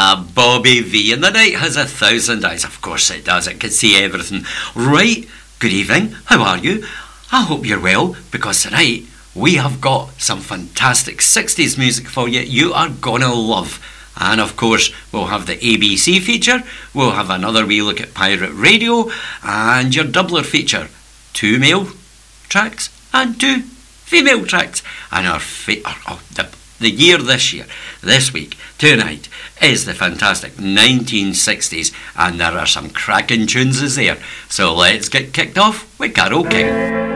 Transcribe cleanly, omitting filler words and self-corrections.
Bobby V. And the night has 1,000 eyes. Of course it does. It can see everything. Right, good evening. How are you? I hope you're well, because tonight we have got some fantastic 60s music for you. You are gonna love. And of course, we'll have the ABC feature. We'll have another wee look at pirate radio. And your doubler feature. 2 male tracks and 2 female tracks. And the year this week, tonight, is the fantastic 1960s, and there are some cracking tunes there. So let's get kicked off with Carole King.